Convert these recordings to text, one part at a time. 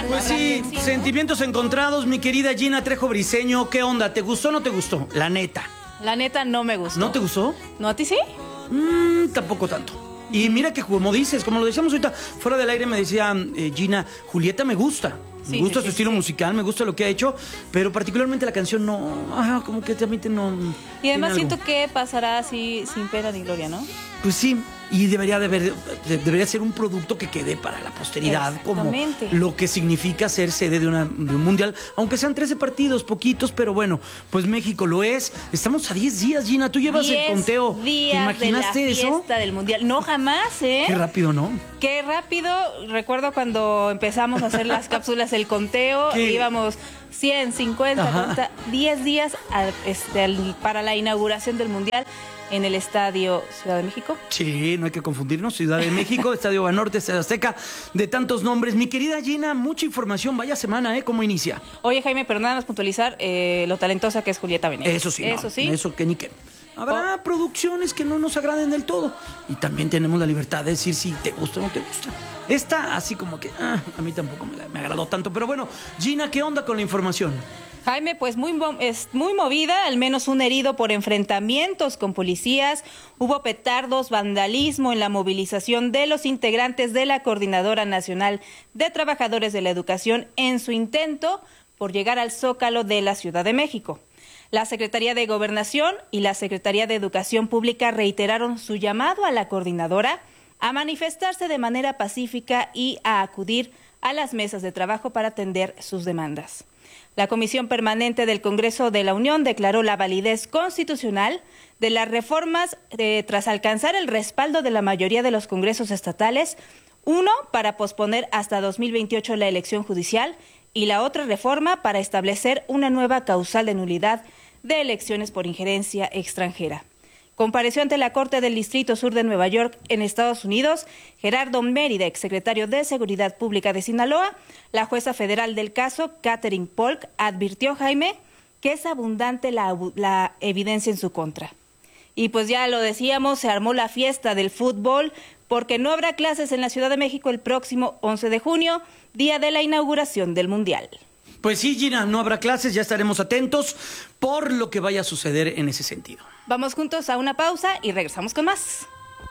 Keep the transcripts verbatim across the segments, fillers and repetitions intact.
Pues sí, sí, sentimientos encontrados, mi querida Gina Trejo Briseño. ¿Qué onda? ¿Te gustó o no te gustó? La neta. La neta no me gustó. ¿No te gustó? ¿No a ti sí? Mmm, tampoco tanto. Y mira que como dices, como lo decíamos ahorita, fuera del aire me decía eh, Gina, Julieta me gusta. Me Sí, gusta sí, su sí, estilo sí. musical, me gusta lo que ha hecho, pero particularmente la canción no, ajá, como que también no. Y además tiene algo. siento que pasará así sin pena ni gloria, ¿no? Pues sí, y debería de haber, de- debería ser un producto que quede para la posteridad, como Exactamente. lo que significa ser sede de, una, de un mundial, aunque sean trece partidos, poquitos, pero bueno, pues México lo es. Estamos a diez días, Gina, tú llevas el Diez conteo. días ¿Te imaginaste de la eso? fiesta del mundial. No, jamás, ¿eh? Qué rápido, ¿no? Qué rápido. Recuerdo cuando empezamos a hacer las cápsulas, el conteo, ¿Qué? íbamos cien, cincuenta, Ajá. cuarenta, diez días al- este, al- para la inauguración del mundial en el Estadio Ciudad de México. Sí, no hay que confundirnos. Ciudad de México, Estadio Banorte, Estadio Azteca, de tantos nombres. Mi querida Gina, mucha información. Vaya semana, ¿eh? ¿Cómo inicia? Oye, Jaime, pero nada más puntualizar eh, lo talentosa que es Julieta Venegas. Eso sí, no, Eso sí. Eso que ni qué. Habrá producciones que no nos agraden del todo. Y también tenemos la libertad de decir si te gusta o no te gusta. Esta, así como que ah, a mí tampoco me, me agradó tanto. Pero bueno, Gina, ¿qué onda con la información? Jaime, pues muy, mo- es muy movida, al menos un herido por enfrentamientos con policías. Hubo petardos, vandalismo en la movilización de los integrantes de la Coordinadora Nacional de Trabajadores de la Educación en su intento por llegar al Zócalo de la Ciudad de México. La Secretaría de Gobernación y la Secretaría de Educación Pública reiteraron su llamado a la coordinadora a manifestarse de manera pacífica y a acudir a las mesas de trabajo para atender sus demandas. La Comisión Permanente del Congreso de la Unión declaró la validez constitucional de las reformas eh, tras alcanzar el respaldo de la mayoría de los congresos estatales, uno para posponer hasta dos mil veintiocho la elección judicial y la otra reforma para establecer una nueva causal de nulidad de elecciones por injerencia extranjera. Compareció ante la Corte del Distrito Sur de Nueva York en Estados Unidos Gerardo Mérida, exsecretario de Seguridad Pública de Sinaloa. La jueza federal del caso, Catherine Polk, advirtió, Jaime, que es abundante la, la evidencia en su contra. Y pues ya lo decíamos, se armó la fiesta del fútbol porque no habrá clases en la Ciudad de México el próximo once de junio, día de la inauguración del Mundial. Pues sí, Gina, no habrá clases, ya estaremos atentos por lo que vaya a suceder en ese sentido. Vamos juntos a una pausa y regresamos con más.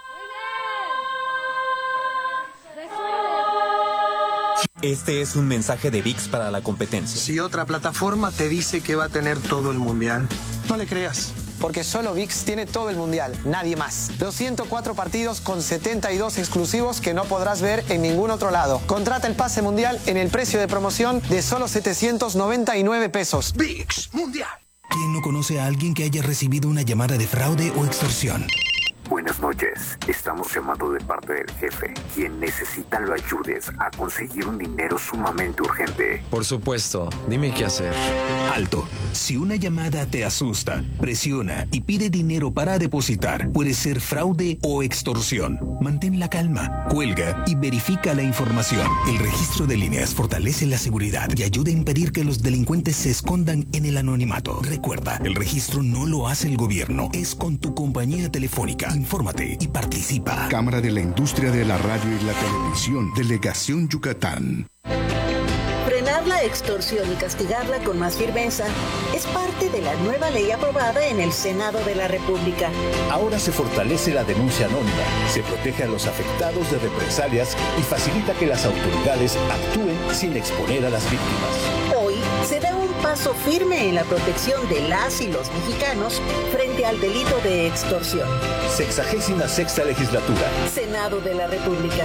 Este es un mensaje de V I X para la competencia. Si otra plataforma te dice que va a tener todo el mundial, no le creas. Porque solo V I X tiene todo el mundial, nadie más. Los ciento cuatro partidos con setenta y dos exclusivos que no podrás ver en ningún otro lado. Contrata el pase mundial en el precio de promoción de solo setecientos noventa y nueve pesos. V I X Mundial. ¿Quién no conoce a alguien que haya recibido una llamada de fraude o extorsión? Buenas noches, estamos llamando de parte del jefe, quien necesita lo ayudes a conseguir un dinero sumamente urgente. Por supuesto, dime qué hacer. Alto. Si una llamada te asusta, presiona y pide dinero para depositar, puede ser fraude o extorsión. Mantén la calma, cuelga y verifica la información. El registro de líneas fortalece la seguridad y ayuda a impedir que los delincuentes se escondan en el anonimato. Recuerda, el registro no lo hace el gobierno, es con tu compañía telefónica. Infórmate y participa. Cámara de la Industria de la Radio y la Televisión, Delegación Yucatán. Frenar la extorsión y castigarla con más firmeza es parte de la nueva ley aprobada en el Senado de la República. Ahora se fortalece la denuncia anónima, se protege a los afectados de represalias y facilita que las autoridades actúen sin exponer a las víctimas. Hoy se da un paso firme en la protección de las y los mexicanos frente al delito de extorsión. Sexagésima sexta legislatura. Senado de la República.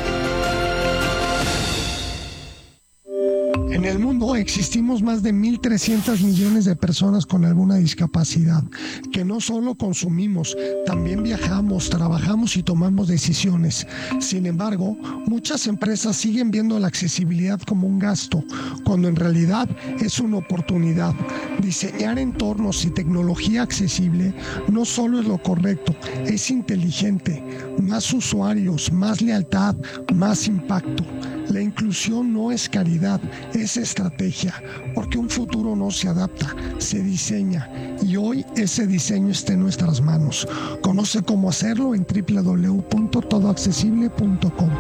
En el mundo existimos más de mil trescientos millones de personas con alguna discapacidad, que no solo consumimos, también viajamos, trabajamos y tomamos decisiones. Sin embargo, muchas empresas siguen viendo la accesibilidad como un gasto, cuando en realidad es una oportunidad. Diseñar entornos y tecnología accesible no solo es lo correcto, es inteligente. Más usuarios, más lealtad, más impacto. La inclusión no es caridad, es estrategia, porque un futuro no se adapta, se diseña, y hoy ese diseño está en nuestras manos. Conoce cómo hacerlo en doble u doble u doble u punto todo accesible punto com.